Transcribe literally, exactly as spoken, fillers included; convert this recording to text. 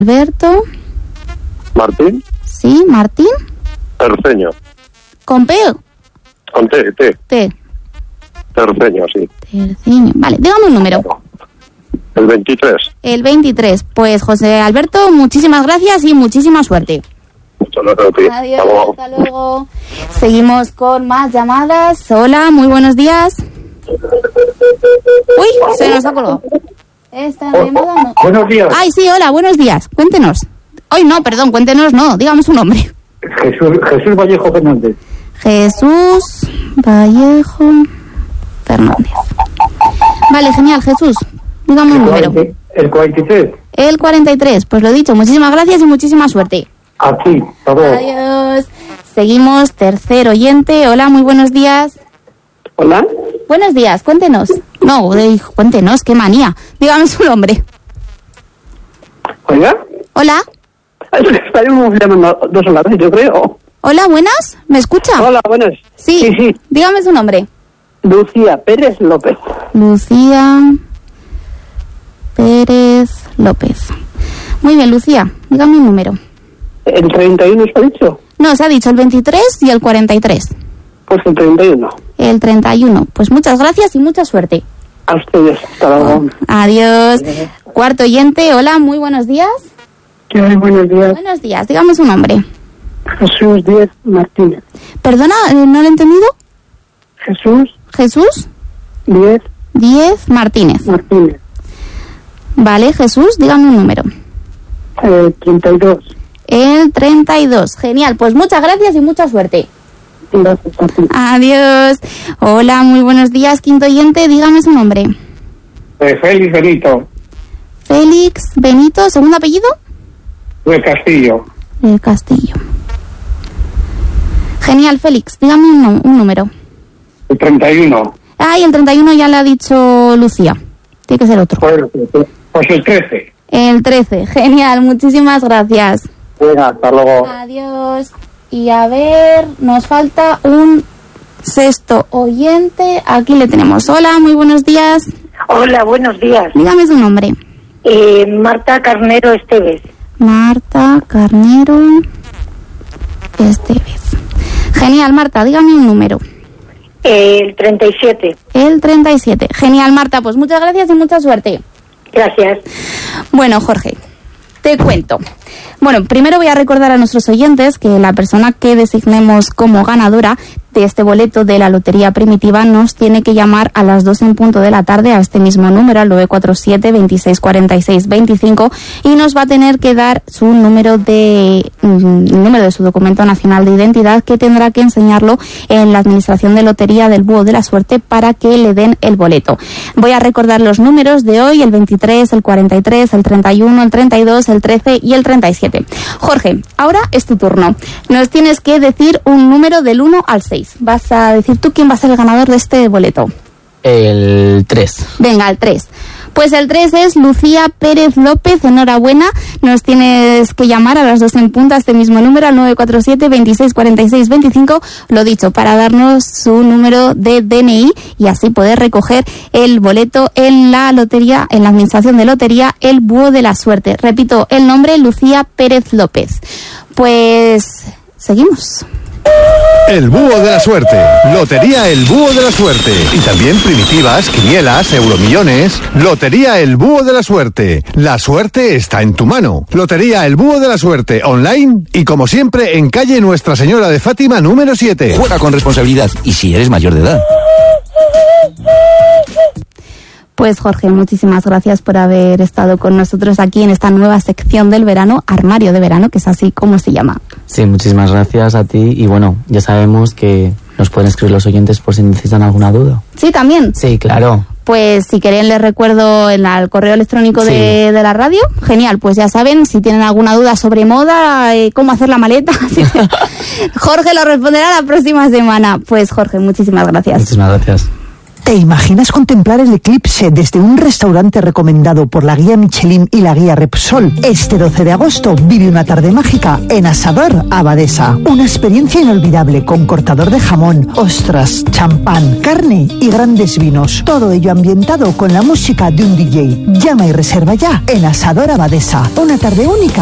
Alberto. Martín. Sí, Martín. Terceño. ¿Con P? Con T, T. T. Terceño, sí. Terceño. Vale, dígame un número. El veintitrés. El veintitrés. Pues José Alberto, muchísimas gracias y muchísima suerte. Muchas gracias a ti. Adiós, hasta luego. hasta luego. Seguimos con más llamadas. Hola, muy buenos días. Uy, se nos ha colgado. Esta llamada no. Buenos días. Ay, sí, hola, buenos días. Cuéntenos. Hoy no, perdón, cuéntenos no. Dígame su nombre. Jesús, Jesús Vallejo Fernández. Jesús Vallejo Fernández. Vale, genial, Jesús. Dígame un número. El cuarenta y tres. El cuarenta y tres. Pues lo dicho, muchísimas gracias y muchísima suerte. Aquí, por favor. Adiós. Seguimos, tercer oyente. Hola, muy buenos días. Hola. Buenos días, cuéntenos. No, eh, cuéntenos, qué manía. Dígame su nombre. Oiga. Hola. Estaremos llamando dos a la vez, yo creo. Hola, buenas. ¿Me escucha? Hola, buenas. Sí, sí, sí. Dígame su nombre. Lucía Pérez López. Lucía Pérez López. Muy bien, Lucía, dígame un número. ¿El treinta y uno se ha dicho? No, se ha dicho el veintitrés y el cuarenta y tres. Pues el treinta y uno. El treinta y uno. Pues muchas gracias y mucha suerte. A ustedes. Hasta luego. Adiós. Cuarto oyente, hola, muy buenos días. ¿Qué hay? Buenos días. Buenos días, dígame su nombre. Jesús Díez Martínez. Perdona, ¿no lo he entendido? Jesús Jesús Díez Díez Martínez. Martínez. Vale, Jesús, dígame un número. El treinta y dos. El treinta y dos. Genial, pues muchas gracias y mucha suerte. Gracias a ti. Adiós. Hola, muy buenos días, quinto oyente, dígame su nombre. Eh, Félix Benito, Félix Benito, ¿segundo apellido? del Castillo. Del Castillo. Genial, Félix, dígame un, nu- un número. El treinta y uno. Ay, el treinta y uno ya le ha dicho Lucía. Tiene que ser otro. Pues, pues el trece. El trece. Genial, muchísimas gracias. Venga, hasta luego. Adiós. Y a ver, nos falta un sexto oyente. Aquí le tenemos. Hola, muy buenos días. Hola, buenos días. Dígame su nombre. Eh, Marta Carnero Esteves. Marta Carnero Esteves. Genial, Marta, dígame un número. Eh, el treinta y siete. El treinta y siete. Genial, Marta, pues muchas gracias y mucha suerte. Gracias. Bueno, Jorge, te cuento. Bueno, primero voy a recordar a nuestros oyentes que la persona que designemos como ganadora de este boleto de la Lotería Primitiva nos tiene que llamar a las dos en punto de la tarde a este mismo número, al nueve cuatro siete, veintiséis cuarenta y seis veinticinco, y nos va a tener que dar su número de mm, número de su documento nacional de identidad, que tendrá que enseñarlo en la Administración de Lotería del Búho de la Suerte para que le den el boleto. Voy a recordar los números de hoy: el veintitrés, el cuarenta y tres, el treinta y uno, el treinta y dos, el trece y el treinta y siete. Jorge, ahora es tu turno. Nos tienes que decir un número del uno al seis. Vas a decir tú quién va a ser el ganador de este boleto. El tres. Venga, el tres. Pues el tres es Lucía Pérez López. Enhorabuena. Nos tienes que llamar a las dos en punto a este mismo número, al nueve cuatro siete, veintiséis cuarenta y seis veinticinco, lo dicho, para darnos su número de D N I y así poder recoger el boleto en la lotería, en la Administración de Lotería, el Búho de la Suerte. Repito, el nombre: Lucía Pérez López. Pues seguimos. El Búho de la Suerte. Lotería El Búho de la Suerte. Y también primitivas, quinielas, euromillones. Lotería El Búho de la Suerte. La suerte está en tu mano. Lotería El Búho de la Suerte, online y como siempre en calle Nuestra Señora de Fátima número siete. Juega con responsabilidad y si eres mayor de edad. Pues Jorge, muchísimas gracias por haber estado con nosotros aquí en esta nueva sección del verano, Armario de Verano, que es así como se llama. Sí, muchísimas gracias a ti y bueno, ya sabemos que nos pueden escribir los oyentes por si necesitan alguna duda. Sí, también. Sí, claro. Pues si quieren les recuerdo el, el correo electrónico Sí. de, de la radio. Genial, pues ya saben, si tienen alguna duda sobre moda, eh, cómo hacer la maleta, Jorge lo responderá la próxima semana. Pues Jorge, muchísimas gracias. Muchísimas gracias. ¿Te imaginas contemplar el eclipse desde un restaurante recomendado por la guía Michelin y la guía Repsol? Este doce de agosto vive una tarde mágica en Asador Abadesa. Una experiencia inolvidable con cortador de jamón, ostras, champán, carne y grandes vinos. Todo ello ambientado con la música de un D J. Llama y reserva ya en Asador Abadesa. Una tarde única